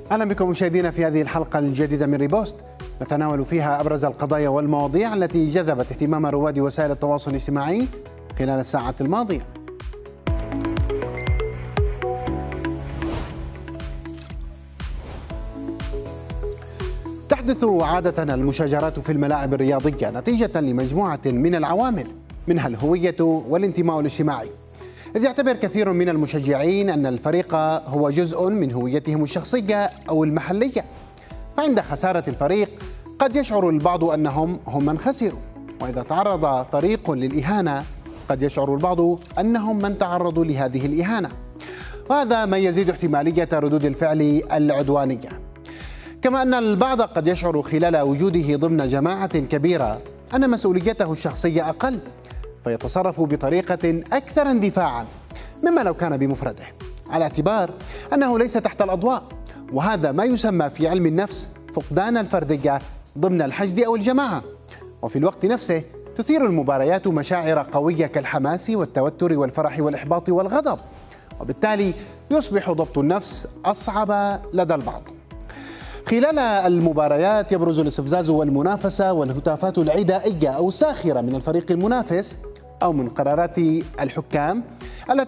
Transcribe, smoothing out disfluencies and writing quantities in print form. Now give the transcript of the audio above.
أهلا بكم مشاهدينا في هذه الحلقة الجديدة من ريبوست، نتناول فيها أبرز القضايا والمواضيع التي جذبت اهتمام رواد وسائل التواصل الاجتماعي خلال الساعات الماضية. تحدث عادة المشاجرات في الملاعب الرياضية نتيجة لمجموعة من العوامل، منها الهوية والانتماء الاجتماعي، إذ يعتبر كثير من المشجعين أن الفريق هو جزء من هويتهم الشخصية أو المحلية، فعند خسارة الفريق قد يشعر البعض أنهم هم من خسروا، وإذا تعرض فريق للإهانة قد يشعر البعض أنهم من تعرضوا لهذه الإهانة، وهذا ما يزيد احتمالية ردود الفعل العدوانية. كما أن البعض قد يشعر خلال وجوده ضمن جماعة كبيرة أن مسؤوليته الشخصية أقل، فيتصرف بطريقة أكثر اندفاعا مما لو كان بمفرده، على اعتبار أنه ليس تحت الأضواء، وهذا ما يسمى في علم النفس فقدان الفردية ضمن الحشد أو الجماعة. وفي الوقت نفسه تثير المباريات مشاعر قوية كالحماس والتوتر والفرح والإحباط والغضب، وبالتالي يصبح ضبط النفس أصعب لدى البعض. خلال المباريات يبرز الاستفزاز والمنافسة والهتافات العدائية أو الساخرة من الفريق المنافس أو من قرارات الحكام التي